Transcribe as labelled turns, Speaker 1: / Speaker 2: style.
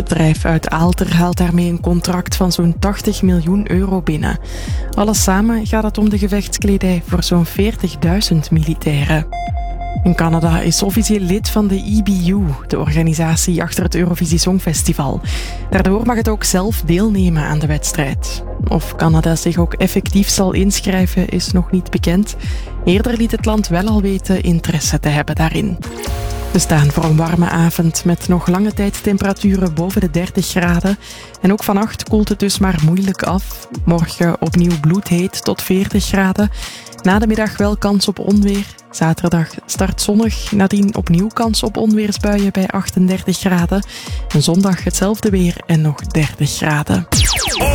Speaker 1: bedrijf uit Aalter haalt daarmee een contract van zo'n €80 miljoen binnen. Alles samen gaat het om de gevechtskledij voor zo'n 40.000 militairen. En Canada is officieel lid van de EBU, de organisatie achter het Eurovisie Songfestival. Daardoor mag het ook zelf deelnemen aan de wedstrijd. Of Canada zich ook effectief zal inschrijven is nog niet bekend. Eerder liet het land wel al weten interesse te hebben daarin. We staan voor een warme avond met nog lange tijd temperaturen boven de 30 graden. En ook vannacht koelt het dus maar moeilijk af. Morgen opnieuw bloedheet tot 40 graden. Na de middag wel kans op onweer. Zaterdag start zonnig, nadien opnieuw kans op onweersbuien bij 38 graden. En zondag hetzelfde weer en nog 30 graden.